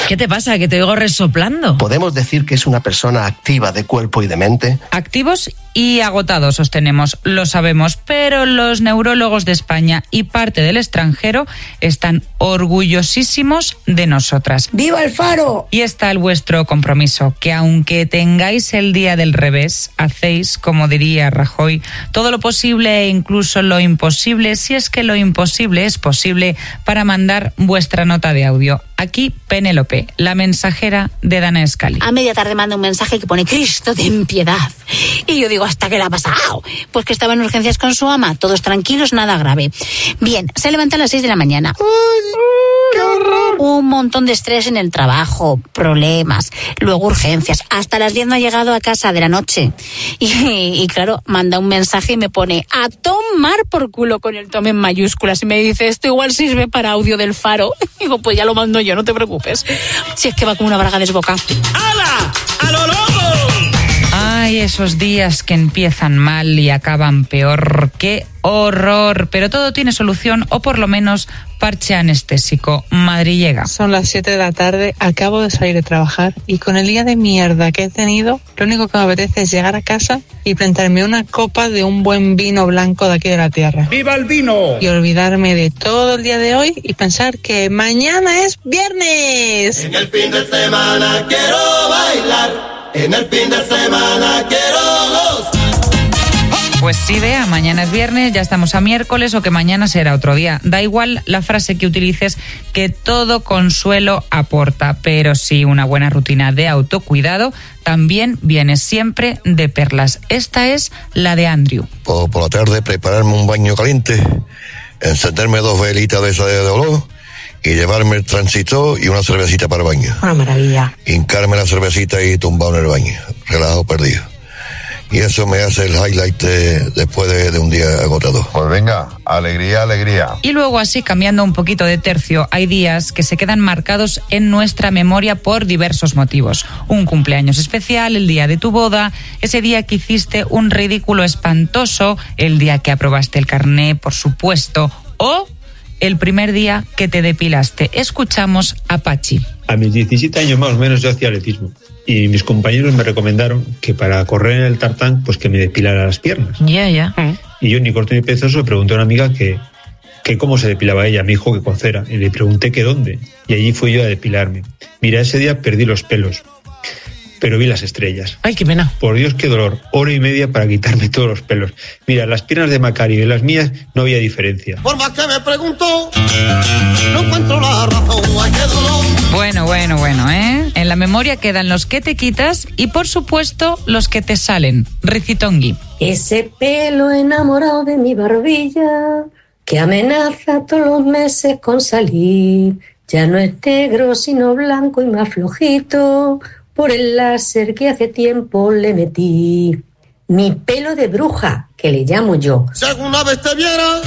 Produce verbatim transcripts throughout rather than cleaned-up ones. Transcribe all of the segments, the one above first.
¿Qué te pasa? Que te oigo resoplando. ¿Podemos decir que es una persona activa de cuerpo y de mente? Activos y agotados sostenemos, lo sabemos, pero los neurólogos de España y parte del extranjero están orgullosísimos de nosotras. ¡Viva el Faro! Y está el vuestro compromiso, que aunque tengáis el día del revés, hacéis, como diría Rajoy, todo lo posible e incluso lo imposible, si es que lo imposible es posible, para mandar vuestra nota de audio. Aquí Penélope, la mensajera de Dana Scully. A media tarde manda un mensaje que pone Cristo, ten piedad. Y yo digo, ¿hasta qué le ha pasado? Pues que estaba en urgencias con su ama, todos tranquilos, nada grave. Bien, se levanta a las seis de la mañana. ¡Qué horror! Un montón de estrés en el trabajo, problemas, luego urgencias. Hasta las diez no ha llegado a casa de la noche. Y, y claro, manda un mensaje y me pone a tomar por culo con el tome en mayúsculas. Y me dice, esto igual sirve para audio del Faro. Y digo, pues ya lo mando yo, no te preocupes. Si es que va como una braga desbocada. ¡Hala! ¡A lo loco! Ay, esos días que empiezan mal y acaban peor. ¡Qué horror! Pero todo tiene solución, o por lo menos parche anestésico. Madrid llega. Son las siete de la tarde, acabo de salir de trabajar y con el día de mierda que he tenido, lo único que me apetece es llegar a casa y plantarme una copa de un buen vino blanco de aquí de la tierra. ¡Viva el vino! Y olvidarme de todo el día de hoy y pensar que mañana es viernes. En el fin de semana quiero bailar. En el fin de semana quiero gozar. Pues sí, vea, mañana es viernes, ya estamos a miércoles, o que mañana será otro día. Da igual la frase que utilices, que todo consuelo aporta, pero sí, una buena rutina de autocuidado también viene siempre de perlas. Esta es la de Andrew. Por, por la tarde prepararme un baño caliente, encenderme dos velitas de esa de olor y llevarme el tránsito y una cervecita para el baño. Una maravilla. Hincarme la cervecita y tumbado en el baño, relajado, perdido. Y eso me hace el highlight de, después de, de un día agotado. Pues venga, alegría, alegría. Y luego, así, cambiando un poquito de tercio, hay días que se quedan marcados en nuestra memoria por diversos motivos. Un cumpleaños especial, el día de tu boda, ese día que hiciste un ridículo espantoso, el día que aprobaste el carné, por supuesto, o el primer día que te depilaste. Escuchamos a Pachi. A mis diecisiete años más o menos yo hacía atletismo. Y mis compañeros me recomendaron que para correr en el tartán, pues que me depilara las piernas. Ya, yeah, ya. Yeah. Y yo, ni corto ni perezoso, le pregunté a una amiga que, que cómo se depilaba ella. Me dijo que con cera. Y le pregunté que dónde. Y allí fui yo a depilarme. Mira, ese día perdí los pelos, pero vi las estrellas. Ay, qué pena. Por Dios, qué dolor. Hora y media para quitarme todos los pelos. Mira, las piernas de Macario y las mías no había diferencia. Por más que me pregunto, no encuentro la razón. Ay, qué dolor. Bueno, bueno, bueno, ¿eh? En la memoria quedan los que te quitas y, por supuesto, los que te salen. Ricitongui. Ese pelo enamorado de mi barbilla, que amenaza todos los meses con salir, ya no es negro, sino blanco y más flojito, por el láser que hace tiempo le metí. Mi pelo de bruja, que le llamo yo. Si alguna vez te viera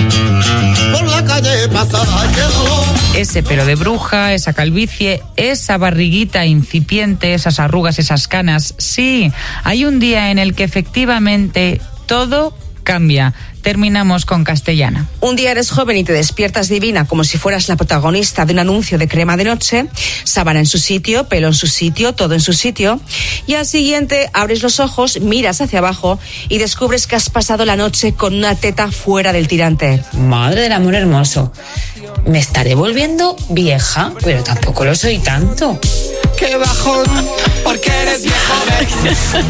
por la calle pasada, qué dolor. Ese pelo de bruja, esa calvicie, esa barriguita incipiente, esas arrugas, esas canas. Sí, hay un día en el que efectivamente todo cambia. Terminamos con Castellana. Un día eres joven y te despiertas divina como si fueras la protagonista de un anuncio de crema de noche, sábana en su sitio, pelo en su sitio, todo en su sitio, y al siguiente abres los ojos, miras hacia abajo y descubres que has pasado la noche con una teta fuera del tirante. Madre del amor hermoso, me estaré volviendo vieja, pero tampoco lo soy tanto. ¡Qué bajón! Porque eres viejo.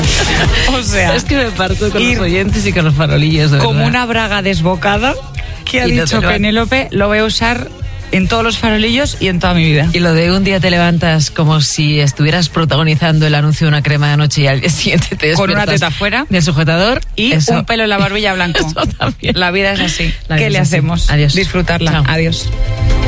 O sea, es que me parto con los oyentes y con los farolillos, de como verdad. Una braga desbocada que ha y dicho no Penélope, lo voy a usar en todos los farolillos y en toda mi vida. Y lo de un día te levantas como si estuvieras protagonizando el anuncio de una crema de noche y al día siguiente te despiertas con una teta fuera del sujetador y eso. Un pelo en la barbilla blanco. Eso también. La vida es así. La ¿Qué vida le es así. hacemos? Adiós. Disfrutarla. Chao. Adiós.